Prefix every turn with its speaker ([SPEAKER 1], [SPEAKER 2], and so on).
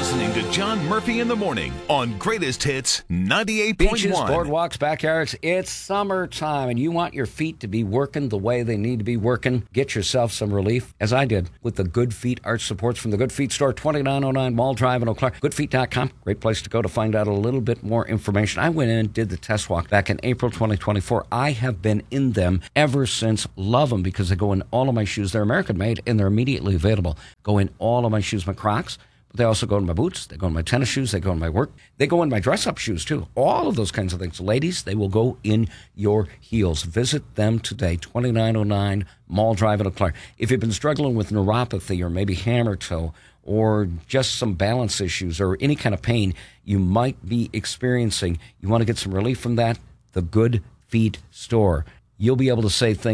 [SPEAKER 1] listening to John Murphy in the Morning on Greatest Hits 98.1.
[SPEAKER 2] Beaches, boardwalks, backyards. It's summertime, and you want your feet to be working the way they need to be working. Get yourself some relief, as I did, with the Good Feet Arch Supports from the Good Feet store, 2909 Mall Drive in Eau Claire. Goodfeet.com. Great place to go to find out a little bit more information. I went in and did the test walk back in April 2024. I have been in them ever since. Love them because they go in all of my shoes. They're American-made, and they're immediately available. Go in all of my shoes, my Crocs. But they also go in my boots, they go in my tennis shoes, they go in my work, they go in my dress-up shoes, too. All of those kinds of things. Ladies, they will go in your heels. Visit them today, 2909 Mall Drive in Eau Claire. If you've been struggling with neuropathy or maybe hammer toe or just some balance issues or any kind of pain you might be experiencing, you want to get some relief from that, the Good Feet store. You'll be able to say things